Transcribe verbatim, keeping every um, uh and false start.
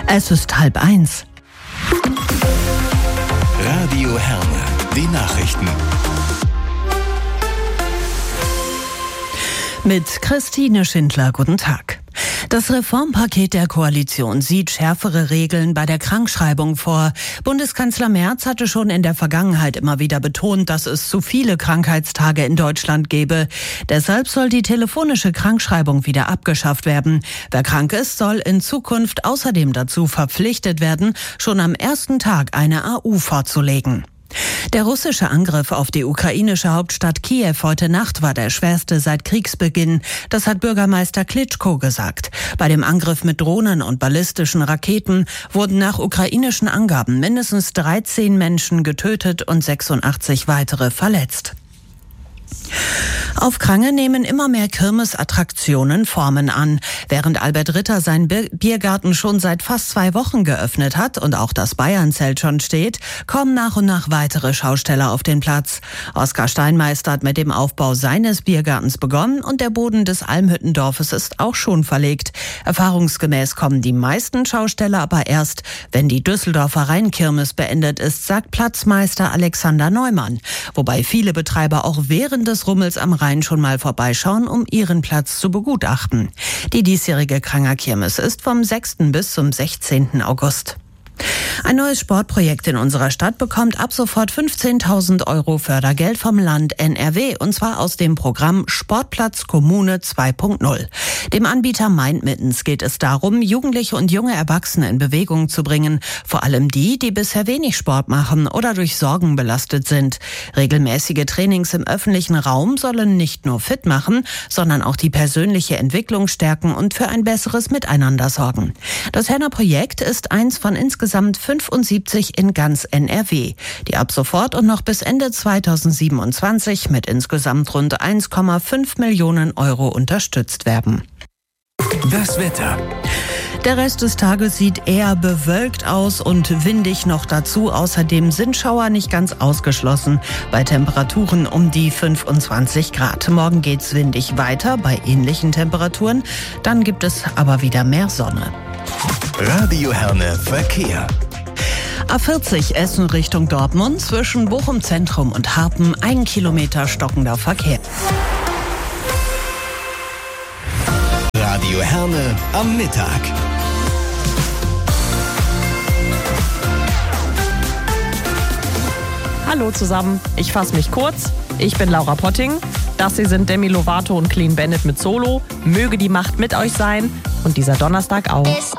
Es ist halb eins. Radio Herne, die Nachrichten. Mit Christine Schindler, guten Tag. Das Reformpaket der Koalition sieht schärfere Regeln bei der Krankschreibung vor. Bundeskanzler Merz hatte schon in der Vergangenheit immer wieder betont, dass es zu viele Krankheitstage in Deutschland gebe. Deshalb soll die telefonische Krankschreibung wieder abgeschafft werden. Wer krank ist, soll in Zukunft außerdem dazu verpflichtet werden, schon am ersten Tag eine A U vorzulegen. Der russische Angriff auf die ukrainische Hauptstadt Kiew heute Nacht war der schwerste seit Kriegsbeginn. Das hat Bürgermeister Klitschko gesagt. Bei dem Angriff mit Drohnen und ballistischen Raketen wurden nach ukrainischen Angaben mindestens dreizehn Menschen getötet und sechsundachtzig weitere verletzt. Auf Krange nehmen immer mehr Kirmesattraktionen Formen an. Während Albert Ritter seinen Biergarten schon seit fast zwei Wochen geöffnet hat und auch das Bayernzelt schon steht, kommen nach und nach weitere Schausteller auf den Platz. Oskar Steinmeister hat mit dem Aufbau seines Biergartens begonnen und der Boden des Almhüttendorfes ist auch schon verlegt. Erfahrungsgemäß kommen die meisten Schausteller aber erst, wenn die Düsseldorfer Rheinkirmes beendet ist, sagt Platzmeister Alexander Neumann. Wobei viele Betreiber auch während des Rummels am Rhein schon mal vorbeischauen, um ihren Platz zu begutachten. Die diesjährige Kranger Kirmes ist vom sechsten bis zum sechzehnten August. Ein neues Sportprojekt in unserer Stadt bekommt ab sofort fünfzehntausend Euro Fördergeld vom Land N R W, und zwar aus dem Programm Sportplatz Kommune zwei Punkt null. Dem Anbieter Mindmittens geht es darum, Jugendliche und junge Erwachsene in Bewegung zu bringen, vor allem die, die bisher wenig Sport machen oder durch Sorgen belastet sind. Regelmäßige Trainings im öffentlichen Raum sollen nicht nur fit machen, sondern auch die persönliche Entwicklung stärken und für ein besseres Miteinander sorgen. Das Herner Projekt ist eins von insgesamt fünfundsiebzig in ganz N R W, die ab sofort und noch bis Ende zweitausendsiebenundzwanzig mit insgesamt rund eins Komma fünf Millionen Euro unterstützt werden. Das Wetter. Der Rest des Tages sieht eher bewölkt aus und windig noch dazu. Außerdem sind Schauer nicht ganz ausgeschlossen bei Temperaturen um die fünfundzwanzig Grad. Morgen geht's windig weiter bei ähnlichen Temperaturen. Dann gibt es aber wieder mehr Sonne. Radio Herne Verkehr. A vierzig Essen Richtung Dortmund, zwischen Bochum Zentrum und Harpen, ein Kilometer stockender Verkehr. Radio Herne am Mittag. Hallo zusammen, ich fasse mich kurz. Ich bin Laura Potting. Das hier sind Demi Lovato und Clean Bandit mit Solo. Möge die Macht mit euch sein und dieser Donnerstag auch.